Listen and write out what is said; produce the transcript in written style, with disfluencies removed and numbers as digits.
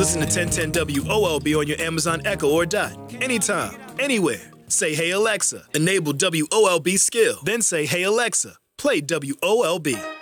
Listen to 1010 WOLB on your Amazon Echo or Dot. Anytime, anywhere. Say, hey Alexa, enable WOLB skill. Then say, hey Alexa, play WOLB.